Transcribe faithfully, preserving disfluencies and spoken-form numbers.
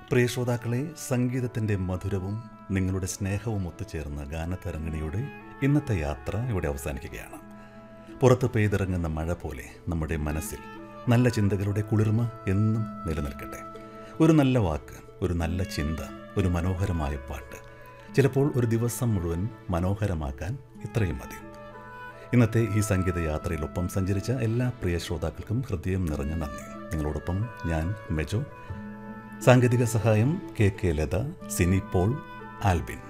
പ്രിയ ശ്രോതാക്കളെ, സംഗീതത്തിൻ്റെ മധുരവും നിങ്ങളുടെ സ്നേഹവും ഒത്തുചേർന്ന ഗാനതരംഗിണിയുടെ ഇന്നത്തെ യാത്ര ഇവിടെ അവസാനിക്കുകയാണ്. പുറത്ത് പെയ്തിറങ്ങുന്ന മഴ പോലെ നമ്മുടെ മനസ്സിൽ നല്ല ചിന്തകളുടെ കുളിർമ എന്നും നിലനിൽക്കട്ടെ. ഒരു നല്ല വാക്ക്, ഒരു നല്ല ചിന്ത, ഒരു മനോഹരമായ പാട്ട്, ചിലപ്പോൾ ഒരു ദിവസം മുഴുവൻ മനോഹരമാക്കാൻ ഇത്രയും മതി. ഇന്നത്തെ ഈ സംഗീത യാത്രയിലൊപ്പം സഞ്ചരിച്ച എല്ലാ പ്രിയ ശ്രോതാക്കൾക്കും ഹൃദയം നിറഞ്ഞ നന്ദി. നിങ്ങളോടൊപ്പം ഞാൻ മെജോ. സാങ്കേതിക സഹായം K K Latha, Sini Paul, Albin.